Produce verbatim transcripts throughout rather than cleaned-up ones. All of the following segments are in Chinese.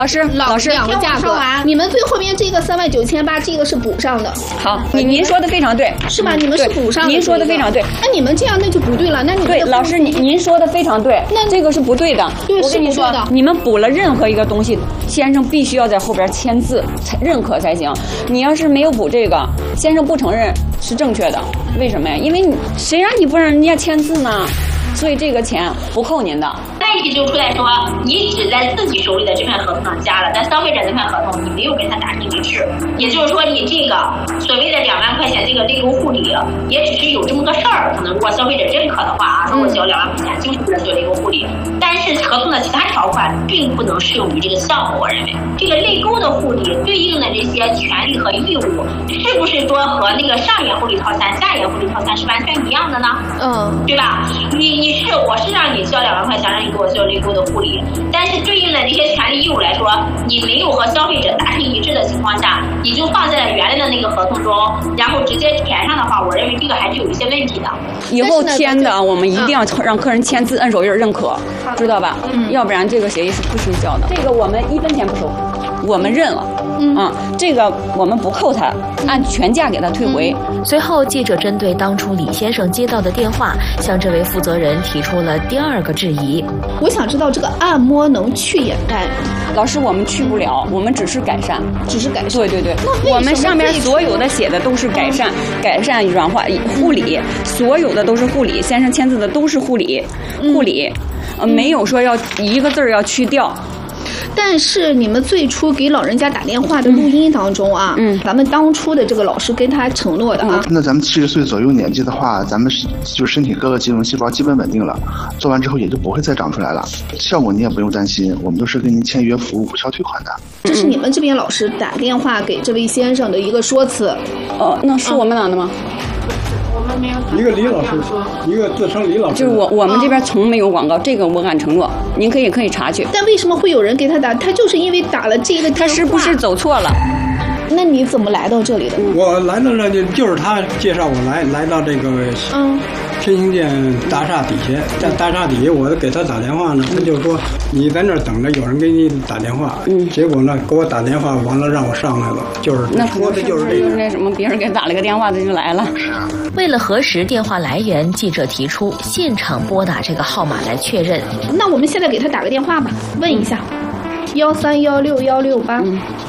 老师，老师， 两个价格，你们最后面这个三万九千八，这个是补上的。 好，您您说的非常对， 是吧？你们是补上的。 您说的非常对。 那你们这样那就不对了。那你对，老师，您您说的非常对。那这个是不对的。 对， 我跟你说，你们补了任何一个东西，先生必须要在后边签字才认可才行。你要是没有补这个，先生不承认是正确的。为什么呀？因为你谁让你不让人家签字呢？所以这个钱不扣您的。 问题就出来说，你只在自己手里的这份合同上加了，但消费者这份合同你没有跟他达成一致，也就是说你这个所谓的两万块钱这个内购护理，也只是有这么个事儿。可能如果消费者认可的话啊，说我交两万块钱就是为了做内购护理，但是合同的其他条款并不能适用于这个项目。我认为这个内购的护理对应的这些权利和义务，是不是说和那个上眼护理套餐、下眼护理套餐是完全一样的呢？嗯，对吧？你你是我是让你交两万块钱，让你给我做内购的护理，但是对应的这些权利义务来说，你没有和消费者达成一致的情况下，你就放在了原来的那个合同中，然后直接填上的话，我认为这个还是有一些问题的。 以后签的我们一定要让客人签字、按手印认可，知道吧？嗯，要不然这个协议是不生效的。这个我们一分钱不收，我们认了。嗯，啊，这个我们不扣他，按全价给他退回。 嗯、随后，记者针对当初李先生接到的电话，向这位负责人提出了第二个质疑。 我想知道这个按摩能去眼袋吗？ 老师，我们去不了，我们只是改善， 只是改善。 对对对，我们上面所有的写的都是改善、改善、软化、护理，所有的都是护理。先生签字的都是护理，护理，呃，没有说要一个字儿要去掉。 但是你们最初给老人家打电话的录音当中啊，嗯，咱们当初的这个老师跟他承诺的啊， 那咱们七十岁左右年纪的话，咱们就身体各个肌肉细胞基本稳定了，做完之后也就不会再长出来了，效果你也不用担心，我们都是跟您签约服务无效退款的。 这是你们这边老师打电话给这位先生的一个说辞。 哦，那是我们俩的吗？ 一个李老师，一个自称李老师， 就是我我们这边从没有广告，这个我敢承诺，您可以可以查去。 但为什么会有人给他打？他就是因为打了这个电话， 他是不是走错了？ 那你怎么来到这里的？ 我来到这就就是他介绍我来来到这个嗯天兴建大厦底下，在大厦底下我给他打电话呢，他就说你在那儿等着，有人给你打电话。嗯，结果呢给我打电话完了让我上来了，就是那说的就是这个。 那什么，别人给打了个电话他就来了。 为了核实电话来源，记者提出现场拨打这个号码来确认。 那我们现在给他打个电话吧，问一下，幺三幺六幺六八。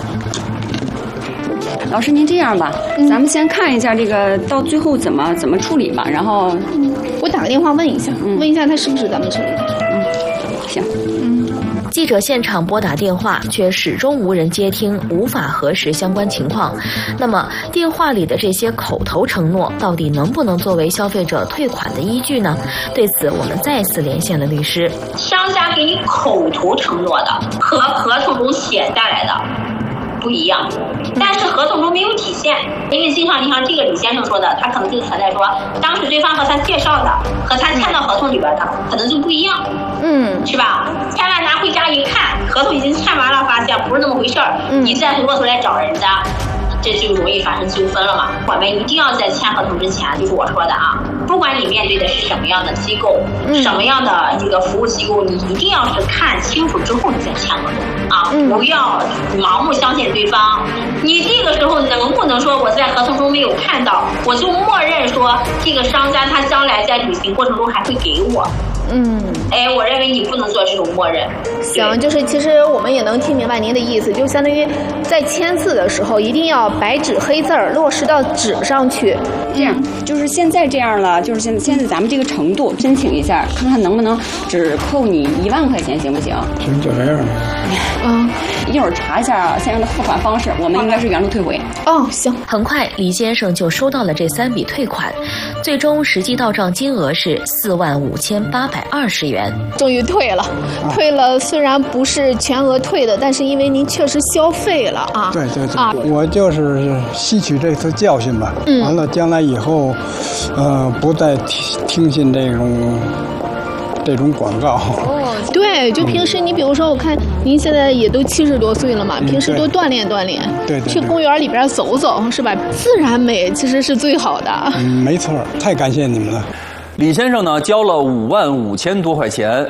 老师，您这样吧，嗯、咱们先看一下这个到最后怎么怎么处理吧。然后， 嗯、我打个电话问一下，嗯、问一下他是不是咱们这里的。 嗯，行。 嗯，记者现场拨打电话，却始终无人接听，无法核实相关情况。那么，电话里的这些口头承诺，到底能不能作为消费者退款的依据呢？对此，我们再次连线了律师。 商家给你口头承诺的和合同中写下来的不一样，但是合同中没有体现，因为经常你像这个李先生说的，他可能就存在说，当时对方和他介绍的和他签到合同里边的可能就不一样，嗯，是吧？签完拿回家一看，合同已经签完了，发现不是那么回事儿，嗯，你再回过头来找人家，这就容易发生纠纷了嘛。我们一定要在签合同之前，就是我说的啊，不管你面对的是什么样的机构，嗯、什么样的这个服务机构，你一定要是看清楚之后你再签合同啊，嗯、不要盲目相信对方。你这个时候能不能说我在合同中没有看到，我就默认说这个商家他将来在履行过程中还会给我？嗯，哎，我认为你不能做这种默认。 行，就是其实我们也能听明白您的意思，就相当于在签字的时候一定要白纸黑字儿落实到纸上去。 这样，就是现在这样了，就是现在现在咱们这个程度，申请一下，看看能不能只扣你一万块钱，行不行？ 行，就这样了。 嗯，一会儿查一下先生的付款方式，我们应该是原路退回。 哦，行。 很快，李先生就收到了这三笔退款，最终实际到账金额是四万五千八百二十元。 终于退了，退了，虽然不是全额退的，但是因为您确实消费了啊。 对对对，啊、我就是吸取这次教训吧。嗯。完了，将来以后，呃，不再听听信这种这种广告。 哦，对，就平时你比如说，我看您现在也都七十多岁了嘛，平时多锻炼锻炼， 对对， 去公园里边走走，是吧？自然美其实是最好的。 嗯，没错，太感谢你们了。 李先生呢交了五万五千多块钱，